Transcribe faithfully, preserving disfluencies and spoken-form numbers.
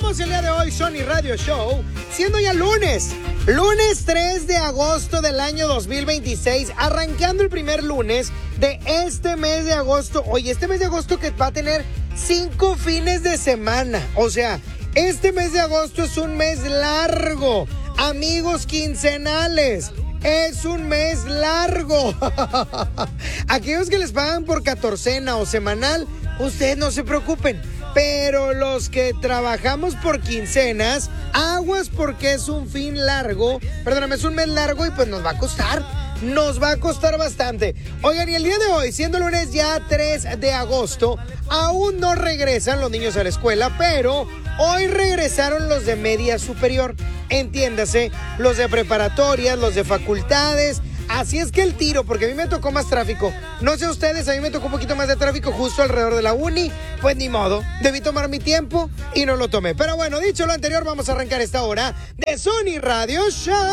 Arrancamos el día de hoy Sony Radio Show, siendo ya lunes, lunes tres de agosto del año dos mil veintiséis, arrancando el primer lunes de este mes de agosto. Oye, este mes de agosto que va a tener cinco fines de semana, o sea, este mes de agosto es un mes largo, amigos quincenales. Es un mes largo. Aquellos que les pagan por catorcena o semanal, ustedes no se preocupen. Pero los que trabajamos por quincenas, aguas porque es un fin largo. Perdóname, es un mes largo y pues nos va a costar. Nos va a costar bastante. Oigan, y el día de hoy, siendo lunes ya tres de agosto, aún no regresan los niños a la escuela, pero hoy regresaron los de media superior. Entiéndase, los de preparatorias, los de facultades. Así es que el tiro, porque a mí me tocó más tráfico. No sé ustedes, a mí me tocó un poquito más de tráfico justo alrededor de la uni. Pues ni modo, debí tomar mi tiempo y no lo tomé. Pero bueno, dicho lo anterior, vamos a arrancar esta hora de Sony Radio Show.